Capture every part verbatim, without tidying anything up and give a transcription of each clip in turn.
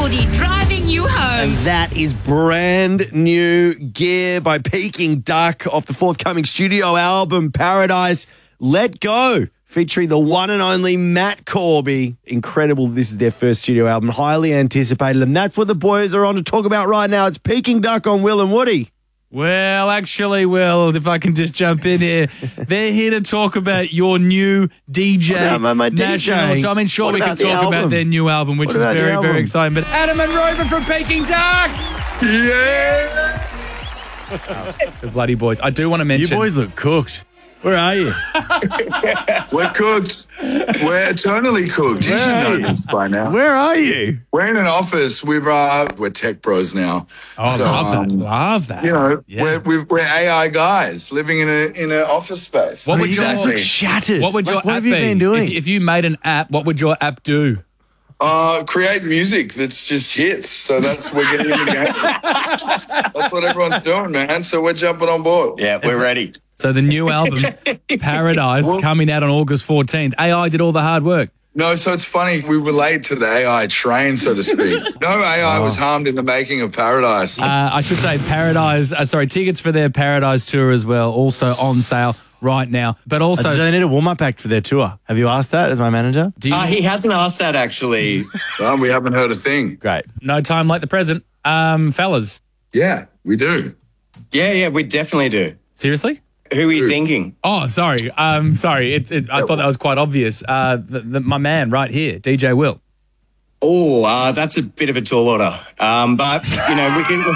Woody driving you home. And that is brand new gear by Peking Duck off the forthcoming studio album, Paradise Let Go, featuring the one and only Matt Corby. Incredible. This is their first studio album, highly anticipated. And that's what the boys are on to talk about right now. It's Peking Duck on Will and Woody. Well, actually, Will, if I can just jump in here, they're here to talk about your new D J. What about my, my national. D J? I mean, sure, What we can about the talk about album? their new album, which What is about the very, album? very exciting. But Adam and Rover from Peking Duck. Yeah. The bloody boys. I do want to mention. You boys look cooked. Where are you? We're cooked. We're eternally cooked. You should know this by now. Where are you? We're in an office. We've uh, we're tech bros now. Oh, So, love that. um, Love that. You know, Yeah. we're we're, we're A I guys living in a in an office space. What would you your- guys look shattered. What would your Like, what app have you be? been doing? If, if you made an app, what would your app do? Uh, create music that's just hits. So that's we're getting in the game. That's what everyone's doing, man. So we're jumping on board. Yeah, we're ready. So the new album, Paradise, coming out on August fourteenth. A I did all the hard work. No, so it's funny. We relate to the A I train, so to speak. No A I was harmed in the making of Paradise. Uh, I should say Paradise, uh, sorry, tickets for their Paradise tour as well, also on sale right now. But also, do they need a warm-up act for their tour? Have you asked that as my manager? do you, Uh, he hasn't asked that, actually. Well, we haven't heard a thing. Great. no time like the present. Um, fellas, Yeah, we do. Yeah, yeah, we definitely do. seriously? Who are you thinking? Oh, sorry. Um, sorry. It, it, I thought that was quite obvious. Uh, the, the, my man right here, D J Will. Oh, uh, that's a bit of a tall order. Um, but, you know, we can...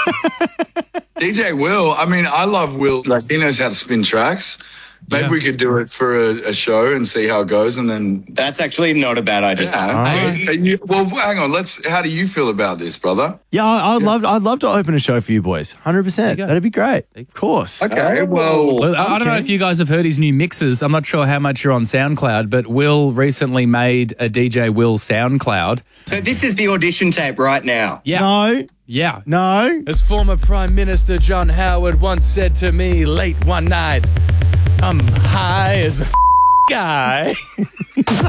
D J Will, I mean, I love Will. Like, he knows how to spin tracks. Maybe Yeah. we could do it for a, a show and see how it goes, and then. That's actually not a bad idea. Yeah. Hey, and you- well, hang on. Let's. How do you feel about this, brother? Yeah, I, I'd love I'd love to open a show for you boys. one hundred percent. There you go. That'd be great. Of course. Okay. Well, Well, I, I don't know if you guys have heard his new mixes. I'm not sure how much you're on SoundCloud, but Will recently made a D J Will SoundCloud. So this is the audition tape right now. Yeah. No, Yeah. no. As former Prime Minister John Howard once said to me late one night, I'm high as the f- guy.